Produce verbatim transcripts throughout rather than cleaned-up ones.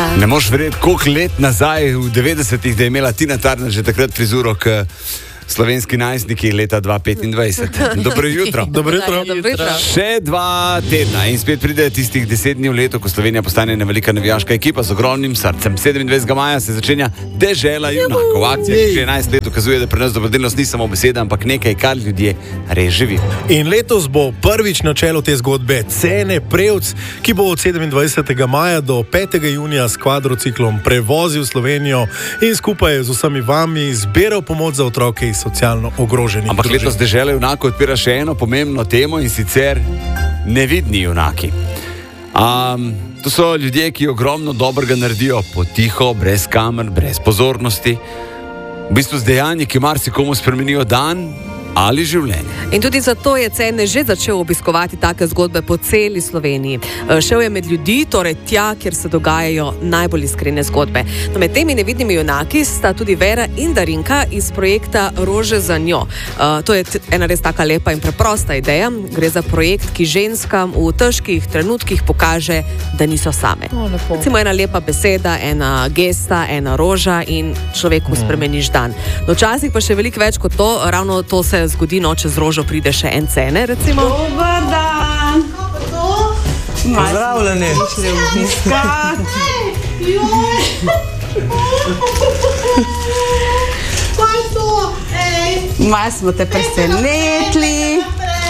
Ja. Ne moš verjeti, koliko let nazaj v devetdesetih, da je imela Tina Turner že takrat frizuro, k slovenski najstniki leta dva tisoč petindvajset. Dobro jutro. Dobro jutro. Dobro jutro. Še dva tedna in spet pride tistih deset dni v letu, ko Slovenija postane ena velika navijaška ekipa z ogromnim srcem. sedemindvajsetega maja se začenja Dežela junakov. Akcija, ki že enajst let ukazuje, da pri nas dobrodelnost ni samo beseda, ampak nekaj, kar ljudje res živijo. In letos bo prvič na čelu te zgodbe Cene Prevc, ki bo od sedemindvajsetega maja do petega junija s kvadrociklom prevozil Slovenijo in skupaj z vsemi vami zbiral pomoč za otroke iz socialno ogroženih. Ampak letos Dežela junakov odpira še eno pomembno temo, in sicer nevidni junaki. Um, to so ljudje, ki ogromno dobrega naredijo potiho, brez kamer, brez pozornosti. V bistvu z dejanji, ki marsikomu spremenijo dan ali življenje. In tudi zato je Cene že začel obiskovati take zgodbe po celi Sloveniji. Šel je med ljudi, torej tja, kjer se dogajajo najbolj iskrene zgodbe. No, med temi nevidnimi junaki sta tudi Vera in Darinka iz projekta Rože za njo. Uh, to je ena res taka lepa in preprosta ideja. Gre za projekt, ki ženskam v težkih trenutkih pokaže, da niso same. O, Recimo ena lepa beseda, ena gesta, ena roža in človeku spremeniš dan. No, včasih pa še veliko več kot to, ravno to se zgodi, no, čez rožo pride še en Cene, recimo. Dobar dan! Pozdravljeni! Malo smo te presenetili.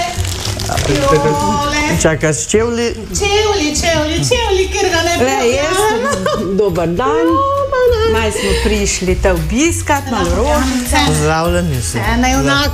Čakaj, s čevlji? Čevlji, čevlji, čevlji, ker ga ne Le, jaz, dober dan. Malo smo prišli te obiskat, malo rožice. Pozdravljeni si. Cene junak.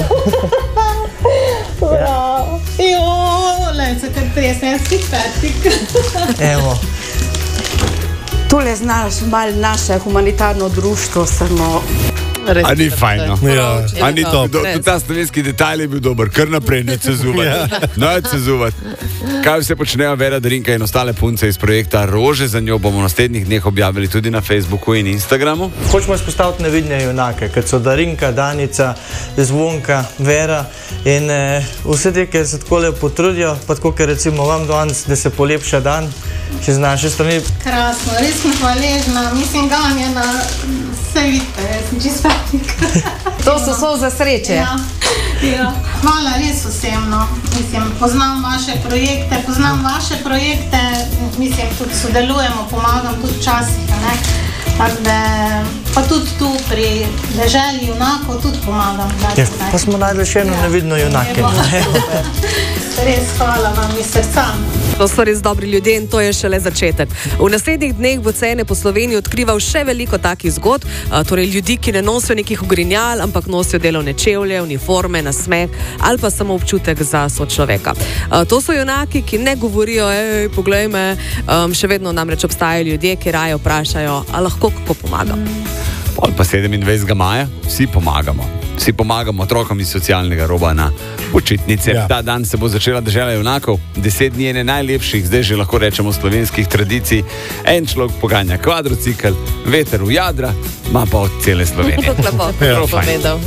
Jo, le, se kar tresenski petik. Evo. Tule znaš malo naše humanitarno društvo samo. A ni fajno? Ja. A ni to? Do, do ta slovenski detajl je bil dober, kar naprej ne cezuvati. No, je cezuvati. Kaj vse počnejo Vera, Darinka in ostale punce iz projekta Rože za njo, bomo v naslednjih dneh objavili tudi na Facebooku in Instagramu. Hočemo izpostaviti nevidne junake, kot so Darinka, Danica, Zvonka, Vera in eh, vse te, ki se takole potrudijo, pa tako, ker recimo vam danes, da se polepša dan, še z naše strani. Krasno, res sem hvaležna, mislim, ganjena, vse vidite, jaz sem čisto petik. To so solze sreče. Ja, ja. Hvala res vsem, no. Mislim, poznam vaše projekte, poznam vaše projekte, mislim, tudi sodelujemo, pomagam tudi včasih, ne. Tako da, pa tudi tu pri Deželi junakov tudi pomagam. Ja, pa smo najdli še eno nevidno junake. Res hvala vam iz srca. To so res dobri ljudje in to je šele začetek. V naslednjih dneh bo Cene po Sloveniji odkrival še veliko takih zgodb, a, torej ljudi, ki ne nosijo nekih ogrinjal, ampak nosijo delovne čevlje, uniforme, nasmeh ali pa samo občutek za sočloveka. A, to so junaki, ki ne govorijo, ej, poglej me, um, še vedno namreč obstajajo ljudje, ki raje vprašajo, a lahko kako pomagam. Pol pa sedemindvajsetega maja vsi pomagamo. Vsi pomagamo otrokom iz socialnega roba na počitnice. Ja. Ta dan se bo začela Dežela junakov. Deset dni ene najlepših, zdaj že lahko rečemo slovenskih tradicij. En človek poganja kvadrocikl, veter v jadra, ima pa od cele Slovenije. Lepo, Ja. povedal.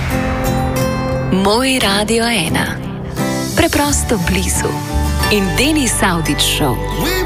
Moj Radio ena. Preprosto blizu. In Denis Avdić Show.